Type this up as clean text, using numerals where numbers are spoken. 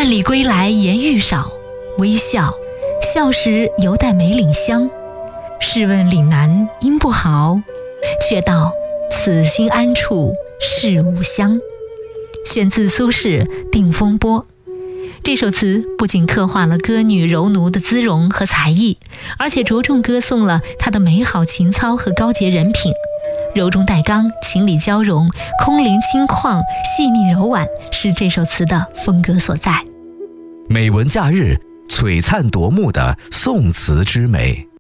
万里归来颜愈少，微笑，笑时犹带梅岭香。试问岭南应不好，却道此心安处是吾乡。选自苏轼《定风波》。这首词不仅刻画了歌女柔奴的姿容和才艺，而且着重歌颂了她的美好情操和高洁人品。柔中带刚，情理交融，空灵轻旷，细腻柔婉，是这首词的风格所在。 美文假日，璀璨夺目的宋词之美。